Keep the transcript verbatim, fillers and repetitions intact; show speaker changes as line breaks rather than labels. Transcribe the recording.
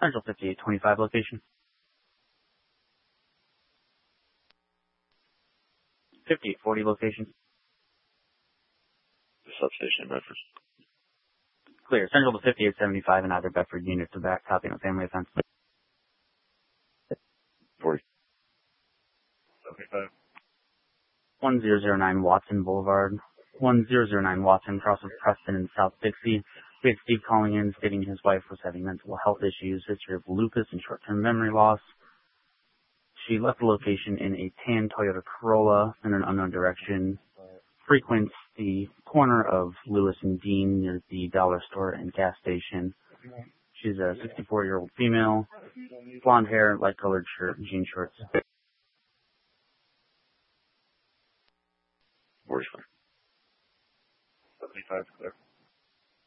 Central fifty-eight twenty-five location. fifty-eight forty location.
Substation in Bedford.
Clear. Central to fifty-eight seventy-five and either Bedford units are back. Copy on family offense.
forty.
seventy-five.
one zero zero nine Watson Boulevard. one zero zero nine Watson, cross of Preston and South Dixie. We had Steve calling in stating his wife was having mental health issues, history of lupus and short-term memory loss. She left the location in a tan Toyota Corolla in an unknown direction. Frequents the corner of Lewis and Dean near the dollar store and gas station. She's a sixty-four-year-old female, blonde hair, light-colored shirt, jean shorts.
forty-five.
seventy-five, clear.